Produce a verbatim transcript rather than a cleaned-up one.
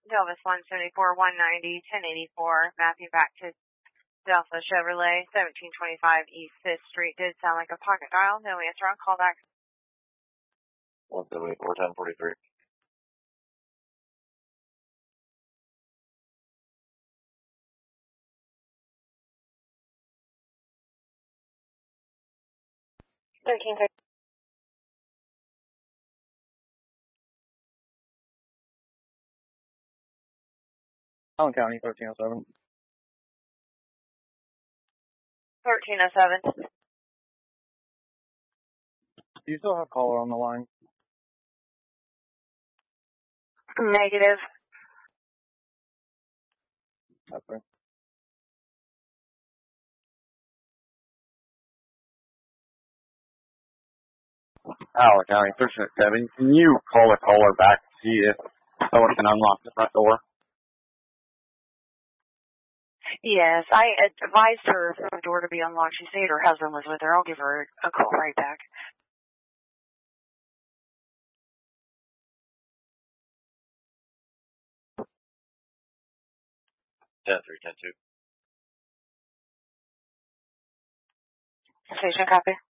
Delvis one seventy-four, one ninety, ten eighty-four, mapping back to Delta Chevrolet, seventeen twenty-five East fifth Street. Did sound like a pocket dial. No answer on callback. one seventy-four, ten forty-three. thirteen thirty. Allen County, thirteen oh seven. thirteen oh seven. Do you still have caller on the line? Negative. Okay. Allen County, thirteen oh seven. Can you call a caller back to see if someone can unlock the front door? Yes, I advised her for the door to be unlocked. She said her husband was with her. I'll give her a call right back. ten three, ten two. Station copy.